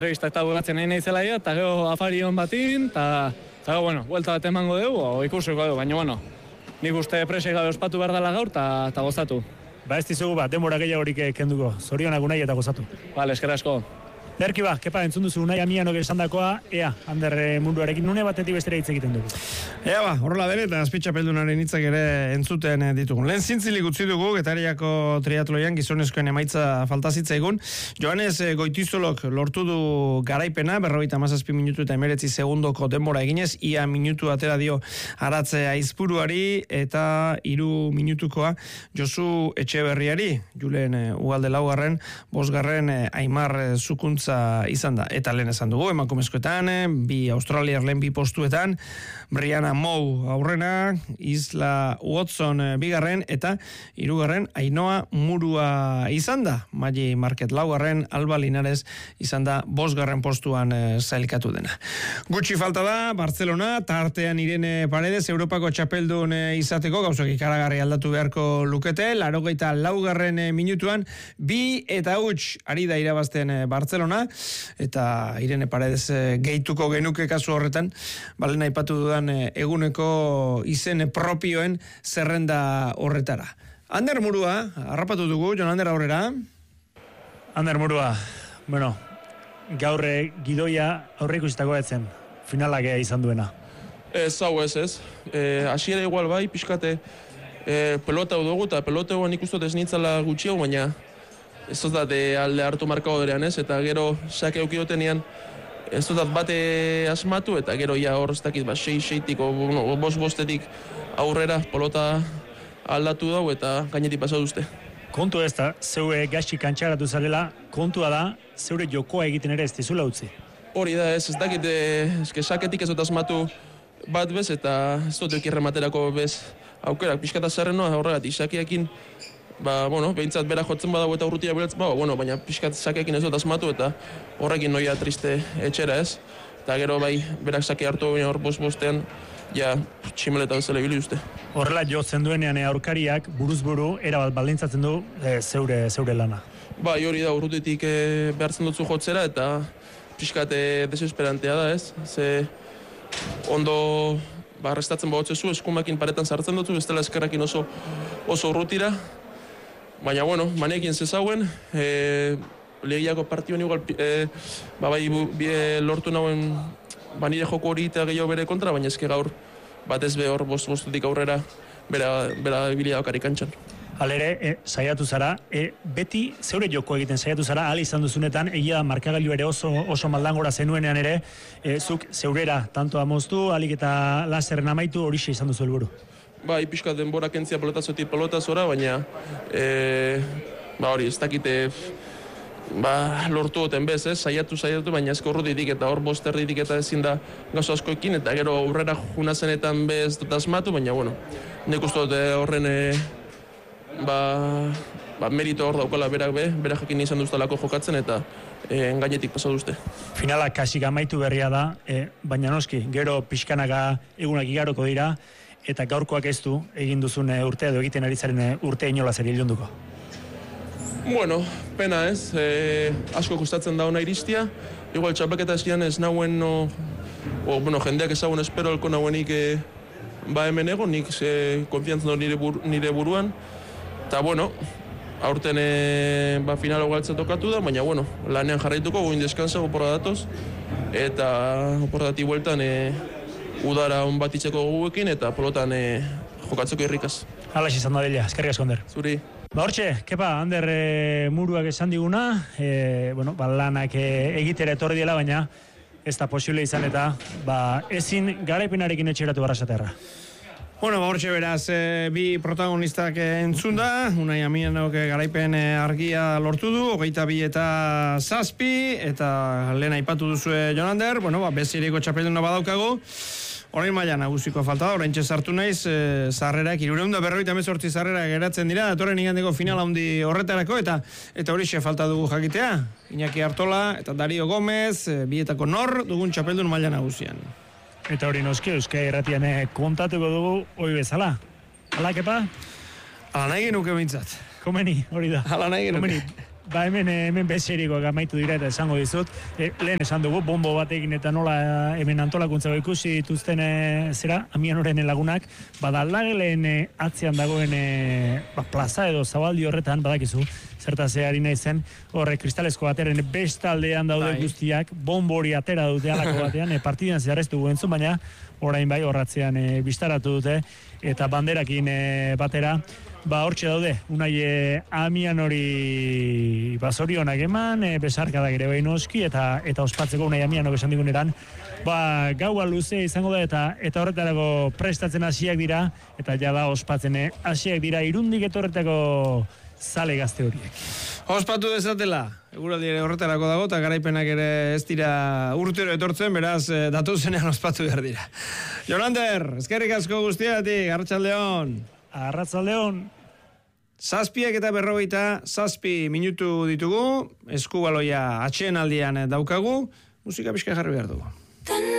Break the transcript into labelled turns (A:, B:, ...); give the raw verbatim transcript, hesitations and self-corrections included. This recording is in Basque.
A: Revista eta bukatzen nahi nahi zelaia, eta gero afari hon batin, eta gero, bueno, buelta bat emango dugu, o ikusiko dugu, baina, bueno, nik uste presei gabe ospatu behar dela gaur, eta gozatu.
B: Ba ez dizugu bat, denbora gehiagorik kenduko, zorionak Unai eta gozatu.
A: Vale, eskerrik asko.
B: Derki ba, kepa, entzun duzu Unai Amianok esandakoa, ea, Ander munduarekin nune batetik bestera hitz egiten dugu.
C: Ea ba, horrela dene, eta azpitxapeldunaren hitzak ere entzuten ditugun. Lehen zintzilik utzi dugu, Getariako triatloian gizonezkoen emaitza falta zitzaigun. Joanes Goitizolok lortu du garaipena, berrogeita hamazazpi minutu eta emeretzi segundoko denbora eginez, ia minutu atera dio Aratze Aizpuruari, eta hiru minutukoa Josu Etxeberriari, Julen Ugalde laugarren, bosgarren Aimar Zukuntza izan da. Eta lehen esan dugu, emakumezkoetan, bi Australiar lehen bi postuetan, Brianna Mou aurrena, Isla Watson bigarren, eta hirugarren Ainhoa Murua izan da. Magi Market laugarren, Alba Linares izan da bosgarren postuan zailkatu dena. Gutxi falta da, Barcelona, tartean Irene Paredes, Europako txapeldun izateko, gauzak ikaragarri aldatu beharko lukete, laurogeita laugarren minutuan, bi eta huts ari da irabazten Barcelona, eta Irene Paredes gehituko genuke kasu horretan, balen aipatu dudan eguneko izen propioen zerrenda horretara. Ander Murua, harrapatu dugu, Jon Ander aurrera.
B: Ander Murua, bueno, gaur gidoia aurre ikusitako etzen, finalak izan duena.
D: Ez, hau ez ez, e, asiera igual bai, pixkate e, pelota dugu, eta pelota eguan ikustot ez nintzala gutxiago, baina ez dut dut alde hartu markadorean ez, eta gero sake eukidotenian ez dut dut bate asmatu, eta gero ja hor ez dakit, ba, sei-seitik, no, bost-bostetik aurrera pelota aldatu dugu, eta gainetik pasatu uste.
B: Kontu ez da, zeure gaxi kantxaratu zarela, kontua da, zeure jokoa egiten ere ez dizula utzi.
D: Hori da ez, ez dakit, eske saketik ez dut asmatu bat bez, eta ez dut ekirrematerako bez aukerak, pixkata zerren noa horregatik, sakeekin ba, bueno, behintzat bera jotzen badago eta urrutia beratzen badago, bueno, baina pixkat sakeekin ez dut asmatu eta horrekin noia triste etxera ez. Eta gero bai, berak sake hartu baina hor bost-bostean, ja, tximeleta bezala ibili uste.
B: Horrela jotzen duenean aurkariak buruz-buru erabat baldintzatzen du e, zeure, zeure lana.
D: Bai, hori da, urrutitik e, behartzen dutzu jotzera eta pixkat e, desesperantea da ez. Ze ondo ba, restatzen bagotzezu, eskumakin paretan sartzen dutzu, bestela eskerrakin oso, oso urrutira. Baina, bueno, manekin zezauen, e, lehiako partioan igual, e, ba, bai, bi, lortu nauen ba, nire joko hori eta gehiago bere kontra, baina ezke gaur batez be hor bost-bostutik aurrera bera, bera bilia okari kantxan.
B: Halere, e, saiatu zara, e, beti zeure joko egiten saiatu zara, ahal izan duzunetan, egia da markagailu ere oso, oso maldangora zenuenean ere, e, zuk zeurera tanto amoztu, alik eta laserren amaitu horixe izan duzu helburu.
D: Bai, pixka denbora kentzia pelotazotik pelotazora, baina e, ba hori, ez dakite ba, lortu goten bez, ez, saiatu, saiatu, baina ezko urrutitik eta hor bosterditik eta ezin da gauza askoekin, eta gero aurrera junazenetan bez dut asmatu, baina, bueno, nik uste dut horren e, ba, ba, merito hor daukala berak be, berak jakin izan duztalako jokatzen, eta e, gainetik pasatu uste.
B: Finala kasik amaitu berria da, e, baina noski, gero pixkanaga egunak igaroko dira, eta gaurkoak ez du egin duzun urtea edo egiten ari zaren urtea inola zer ilunduko?
D: Bueno, pena ez, e, asko gustatzen da ona iristia, igual txapelketa eskian ez nauen, no, o, bueno, jendeak ezagun espero elko nauenik e, ba hemen egon, nik e, konfiantzen nire, bur, nire buruan, eta bueno, aurten e, ba finalo galtza tokatu da, baina bueno, lanean jarraituko, goin deskansa, oporra datoz, eta oporra dati bueltan, e, udara on bat itzeko guekin eta polotan e, jokatzeko irrikaz.
B: Halax izan da dela, eskerrik asko, Ander.
D: Zuri.
B: Ba hortxe, kepa, Ander e, Muruak esan diguna, e, bueno, ba, lanak e, egitera etorri dela, baina ez da posible izan eta ba, ezin garaipenarekin etxeratu barrasaterra.
C: Bueno, ba hortxe beraz, e, bi protagonistak entzun da, Unai Amianok garaipen argia lortu du, hogeita bi eta zazpi, eta lehen aipatu duzue Jon Ander, bueno, ba, beziriko txapelduna badaukagu, orain maila nagusiko falta da, orain txezartu naiz, e, zarrerak, irureun da berroita mezortzi zarrera geratzen dira, datorren igandeko final handi horretarako, eta eta horixe falta dugu jakitea, Iñaki Artola eta Dario Gomez, e, bietako nor dugun txapeldun maila nagusian.
B: Eta hori noski, Euskal Irratian kontatuko dugu hori bezala. Hala, kepa?
C: Hala nahi genuke bintzat.
B: Komeni, hori da.
C: Hala nahi genuke.
B: Komeni, ba hemen hemen beserikoak amaitu dira eta esango dizut, e, lehen esan dugu bombo batekin eta nola hemen antolakuntza ikusi dituzten e, zera Amianoren lagunak, bada Aldagelen e, atzean dagoen e, ba, plaza edo zabaldi horretan badakizu zertaz ari naizen, horre kristalesko bateren bestaldean daude guztiak, bombo hori atera dute alako batean, e, partidan zeharreztu guentzun, baina orain bai horratzean e, bistaratu dute, eta banderakin e, batera, ba hortxe daude, unai e, Amian hori bazorionak eman, e, besarkadak ere behin oski, eta eta ospatzeko unai Amianok esan diguneran, ba gaua luze izango da, eta eta horretarako prestatzen hasiak dira, eta jada ospatzen hasiak dira irundik etorretako zale gazte horiek.
C: Ospatu dezatela, eguraldi ere horretarako dago, eta garaipenak ere ez dira urtero etortzen, beraz, datu zenean ospatu behar dira. Jolander, eskerrik asko guztiatik, Arratsaldeon.
B: Arratsaldeon.
C: Zazpiak eta berrogeita, zazpi minutu ditugu, eskubaloia atxeen aldian daukagu, musika pixka jarri behar dugu.